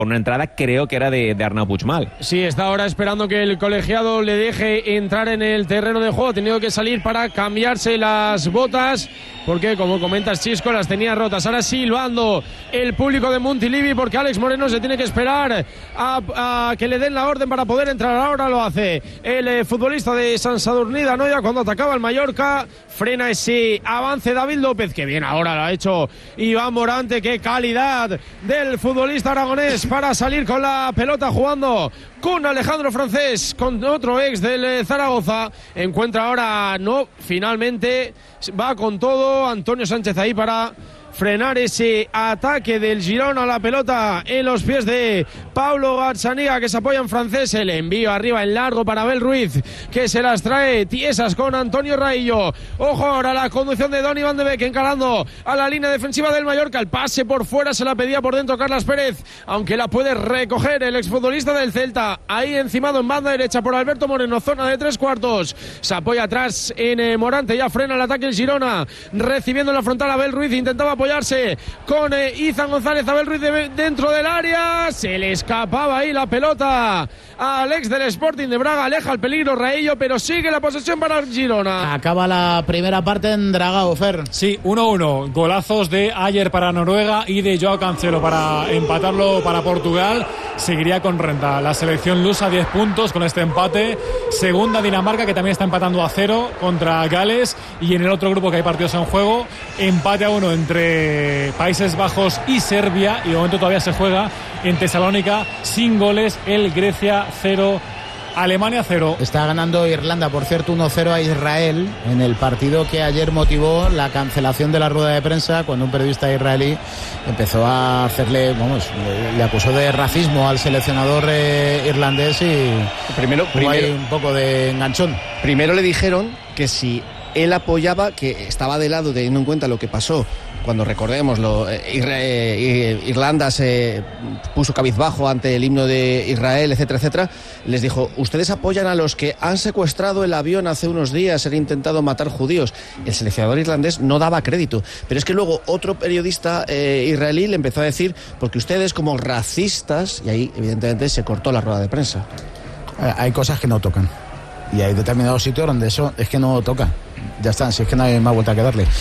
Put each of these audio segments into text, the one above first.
por una entrada, creo que era de Arnau Puigmal. Sí, está ahora esperando que el colegiado le deje entrar en el terreno de juego. Ha tenido que salir para cambiarse las botas, porque como comentas, Chisco, las tenía rotas. Ahora silbando el público de Montilivi, porque Alex Moreno se tiene que esperar a que le den la orden para poder entrar. Ahora lo hace el futbolista de Sant Sadurní d'Anoia cuando atacaba el Mallorca. Frena ese avance David López, que bien ahora lo ha hecho Iván Morante. Qué calidad del futbolista aragonés para salir con la pelota, jugando con Alejandro Francés, con otro ex del Zaragoza. Encuentra ahora, no, finalmente va con todo Antonio Sánchez ahí para frenar ese ataque del Girona. La pelota en los pies de Pablo Gazzaniga, que se apoya en Francés. El envío arriba en largo para Abel Ruiz, que se las trae tiesas con Antonio Raillo. Ojo ahora la conducción de Donny van de Beek, encarando a la línea defensiva del Mallorca. El pase por fuera se la pedía por dentro Carlas Pérez, aunque la puede recoger el exfutbolista del Celta. Ahí encimado en banda derecha por Alberto Moreno, zona de 3/4. Se apoya atrás en Morante, ya frena el ataque el Girona, recibiendo en la frontal Abel Ruiz. Intentaba apoyarse con Izan González. Abel Ruiz dentro del área, se le escapaba ahí la pelota a Alex del Sporting de Braga. Aleja el peligro Raillo, pero sigue la posesión para el Girona. Acaba la primera parte en Dragao, Fer. Sí, 1-1, golazos de Ayer para Noruega y de Joao Cancelo para empatarlo para Portugal. Seguiría con renta la selección lusa, 10 puntos con este empate. Segunda Dinamarca, que también está empatando a 0 contra Gales. Y en el otro grupo, que hay partidos en juego, empate a 1 entre Países Bajos y Serbia. Y de momento todavía se juega en Tesalónica sin goles, el Grecia 0, Alemania 0. Está ganando Irlanda, por cierto, 1-0 a Israel, en el partido que ayer motivó la cancelación de la rueda de prensa, cuando un periodista israelí empezó a hacerle, le acusó de racismo al seleccionador irlandés, y primero hay un poco de enganchón. Primero le dijeron que si él apoyaba, que estaba de lado, teniendo en cuenta lo que pasó cuando, recordémoslo, Irlanda se puso cabizbajo ante el himno de Israel, etcétera, etcétera. Les dijo: ustedes apoyan a los que han secuestrado el avión hace unos días, han intentado matar judíos. El seleccionador irlandés no daba crédito, pero es que luego otro periodista israelí le empezó a decir: porque ustedes como racistas, y ahí evidentemente se cortó la rueda de prensa. Hay cosas que no tocan, y hay determinados sitios donde eso es que no toca. Ya está, si es que no hay más vuelta que darle.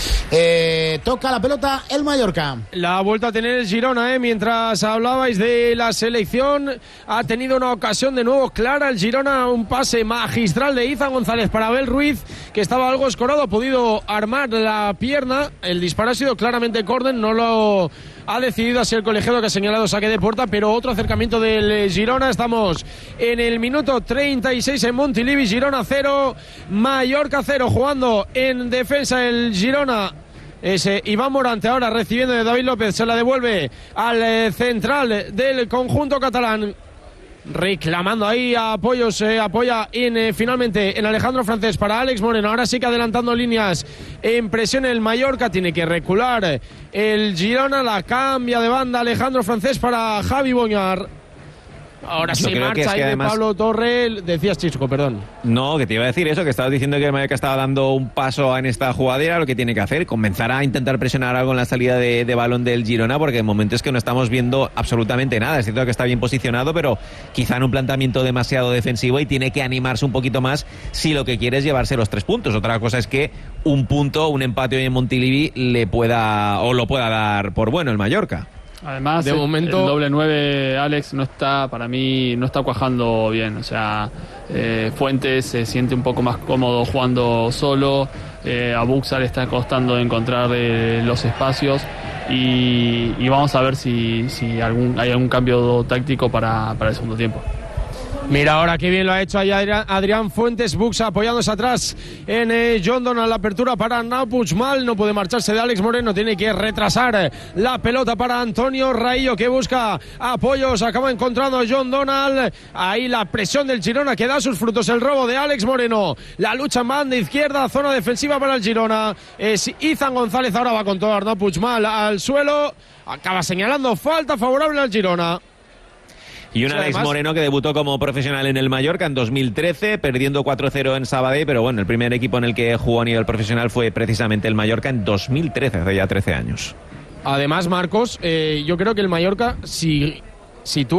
Toca la pelota el Mallorca. La vuelta a tener el Girona, mientras hablabais de la selección. Ha tenido una ocasión de nuevo clara el Girona, un pase magistral de Izan González para Abel Ruiz, que estaba algo escorado, ha podido armar la pierna. El disparo ha sido claramente córner, no lo ha decidido así el colegiado, que ha señalado saque de puerta, pero otro acercamiento del Girona. Estamos en el minuto 36 en Montilivi. Girona 0, Mallorca 0, jugando en defensa el Girona. Ese Iván Morante ahora recibiendo de David López, se la devuelve al central del conjunto catalán, reclamando ahí apoyos. Se apoya finalmente en Alejandro Francés para Alex Moreno. Ahora sí que adelantando líneas en presión el Mallorca, tiene que recular el Girona. La cambia de banda Alejandro Francés para Javi Boñar. Ahora se marcha ahí de Pablo Torre. Decías, Chisco, perdón. No, que te iba a decir eso, que estabas diciendo que el Mallorca estaba dando un paso en esta jugadera. Lo que tiene que hacer, comenzar a intentar presionar algo en la salida de balón del Girona, porque de momento es que no estamos viendo absolutamente nada. Es cierto que está bien posicionado, pero quizá en un planteamiento demasiado defensivo, y tiene que animarse un poquito más si lo que quiere es llevarse los 3 puntos. Otra cosa es que un punto, un empate hoy en Montilivi lo pueda dar por bueno el Mallorca. Además, de momento, el doble 9, Alex, para mí no está cuajando bien. O sea, Fuentes se siente un poco más cómodo jugando solo. A Buxa le está costando encontrar los espacios. Y vamos a ver si hay algún cambio táctico para el segundo tiempo. Mira ahora qué bien lo ha hecho ahí Adrián Fuentes. Buxa apoyándose atrás en John Donald. La apertura para Arnau Puigmal. No puede marcharse de Alex Moreno. Tiene que retrasar la pelota para Antonio Raillo, que busca apoyos. Acaba encontrando a John Donald. Ahí la presión del Girona, que da sus frutos. El robo de Alex Moreno. La lucha en banda izquierda. Zona defensiva para el Girona. Es Izan González. Ahora va con todo Arnau Puigmal al suelo. Acaba señalando falta favorable al Girona. Y un Alex Moreno que debutó como profesional en el Mallorca en 2013, perdiendo 4-0 en Sabadell, pero bueno, el primer equipo en el que jugó a nivel profesional fue precisamente el Mallorca en 2013, hace ya 13 años. Además, Marcos, yo creo que el Mallorca, si sitúa